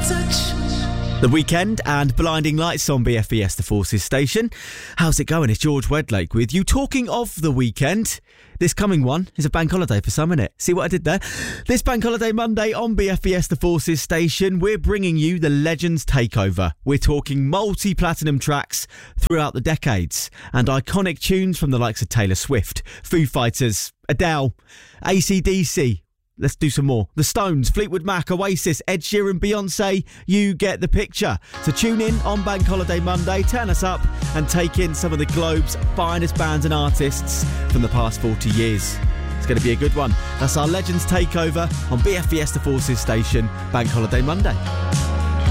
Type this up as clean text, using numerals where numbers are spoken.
The Weekend and Blinding Lights on BFBS The Forces station. How's it going? It's George Wedlake with you. Talking of the weekend, this coming one is a bank holiday for some, innit? See what I did there? This Bank Holiday Monday on BFBS The Forces station, we're bringing you the Legends Takeover. We're talking multi-platinum tracks throughout the decades and iconic tunes from the likes of Taylor Swift, Foo Fighters, Adele, AC/DC. Let's do some more. The Stones, Fleetwood Mac, Oasis, Ed Sheeran, Beyonce. You get the picture. So tune in on Bank Holiday Monday, turn us up and take in some of the globe's finest bands and artists from the past 40 years. It's going to be a good one. That's our Legends Takeover on BFBS The Forces station, Bank Holiday Monday.